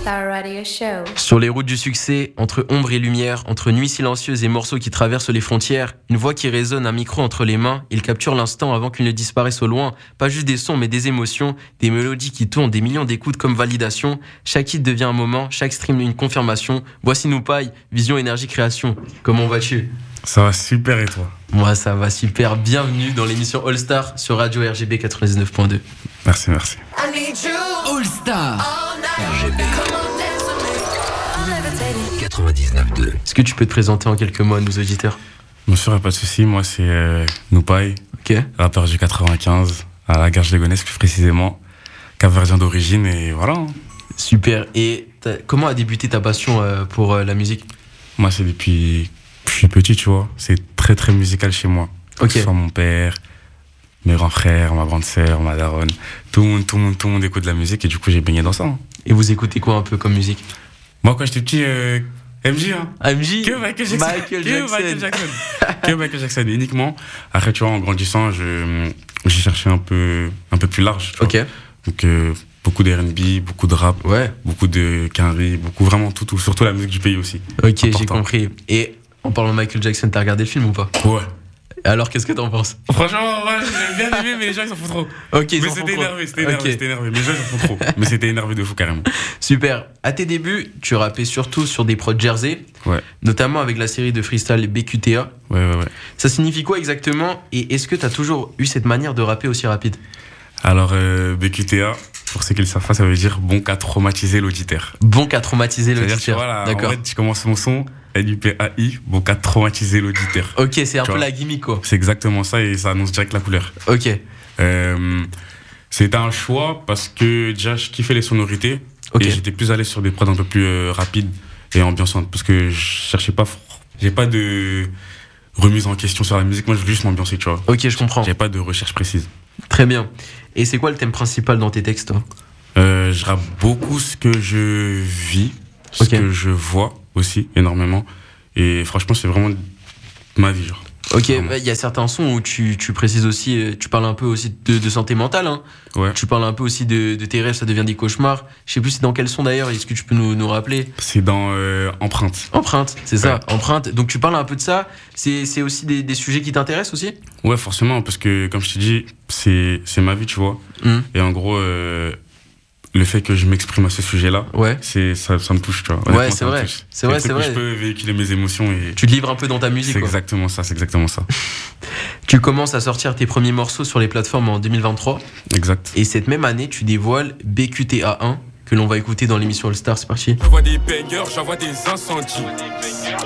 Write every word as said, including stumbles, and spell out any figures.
All-Star Radio Show. Sur les routes du succès, entre ombre et lumière, entre nuits silencieuses et morceaux qui traversent les frontières, une voix qui résonne, un micro entre les mains, il capture l'instant avant qu'il ne disparaisse au loin. Pas juste des sons mais des émotions, des mélodies qui tournent, des millions d'écoutes comme validation. Chaque hit devient un moment, chaque stream une confirmation. Voici Noupaï, vision, énergie, création. Comment vas-tu ? Ça va super et toi ? Moi ça va super, bienvenue dans l'émission All-Star sur Radio R G B quatre-vingt-dix-neuf point deux. Merci, merci. All-Star R G B quatre-vingt-dix-neuf point deux. Est-ce que tu peux te présenter en quelques mots à nos auditeurs ? Bien sûr, pas de souci. Moi, c'est euh, Noupaï, Ok. rappeur du quatre-vingt-quinze, à la Garge de Gonesse plus précisément, capverdien d'origine et voilà. Super. Et comment a débuté ta passion euh, pour euh, la musique ? Moi, c'est depuis que je suis petit, tu vois. C'est très très musical chez moi. Ok. Que ce soit mon père, mes grands frères, ma grande sœur, ma daronne. Tout le monde, tout le monde, tout le monde écoute de la musique et du coup, j'ai baigné dans ça. Hein. Et vous écoutez quoi un peu comme musique ? Moi, quand j'étais petit, euh, M J, hein. M J ? Que Michael Jackson. Michael Que Jackson. Michael Jackson. Que Michael Jackson uniquement. Après, tu vois, en grandissant, je, j'ai cherché un peu, un peu plus large. Tu vois. Ok. Donc, euh, beaucoup de R and B, beaucoup de rap, Ouais. beaucoup de quinri, beaucoup vraiment tout, tout. Surtout la musique du pays aussi. Ok, j'ai Important. compris. Et en parlant de Michael Jackson, t'as regardé le film ou pas ? Ouais. Alors, qu'est-ce que t'en penses ? Franchement, ouais, j'ai bien aimé, mais les gens, ils s'en foutent trop. Ok, ils mais en font c'était trop. énervé, c'était énervé, Ok. c'était énervé. Mais les gens, ils s'en foutent trop. Mais c'était énervé de fou, carrément. Super. À tes débuts, tu rappais surtout sur des prods Jersey, Ouais. notamment avec la série de freestyle B Q T A. Ouais, ouais, ouais. Ça signifie quoi exactement ? Et est-ce que t'as toujours eu cette manière de rapper aussi rapide ? Alors, euh, B Q T A, pour ceux qui le savent pas, ça veut dire bon qu'à traumatiser l'auditeur. Bon qu'à traumatiser C'est-à-dire, tu l'auditeur. vois, là, en D'accord. fait, tu commences mon son, L U P A I, bon qu'à traumatiser l'auditeur. Ok, c'est un Tu peu vois. la gimmick, quoi. C'est exactement ça et ça annonce direct la couleur. Ok. Euh, c'était un choix parce que déjà, je kiffais les sonorités Ok. et j'étais plus allé sur des prods un peu plus euh, rapides et ambiançantes parce que je cherchais pas, j'ai pas de remise en question sur la musique, moi je voulais juste m'ambiancer, tu vois. Ok, je comprends. J'avais pas de recherche précise. Très bien. Et c'est quoi le thème principal dans tes textes, toi ? Euh, je rappe beaucoup ce que je vis, ce Ok. que je vois aussi énormément et franchement c'est vraiment ma vie, genre. Ok, Vraiment. il y a certains sons où tu, tu précises aussi, euh, tu parles un peu aussi de, de santé mentale, hein. Ouais. Tu parles un peu aussi de, de tes rêves, ça devient des cauchemars. Je sais plus c'est dans quel son d'ailleurs, est-ce que tu peux nous, nous rappeler ? C'est dans euh, Empreinte. Empreinte, c'est ça, Ouais. empreinte. Donc tu parles un peu de ça, c'est, c'est aussi des, des sujets qui t'intéressent aussi ? Ouais, forcément, parce que comme je t'ai dit, c'est, c'est ma vie, tu vois. Hum. Et en gros, euh, le fait que je m'exprime à ce sujet-là, Ouais. c'est, ça, ça me touche, tu vois. Ouais, Honnêtement, c'est ça me vrai. touche. C'est vrai, le c'est truc où vrai. je peux véhiculer mes émotions et Tu te livres un peu dans ta musique, c'est quoi. exactement ça, c'est exactement ça. Tu commences à sortir tes premiers morceaux sur les plateformes en deux mille vingt-trois. Exact. Et cette même année, tu dévoiles B Q T A un, que l'on va écouter dans l'émission All Star. C'est parti. J'envoie des bangers, j'envoie des incendies.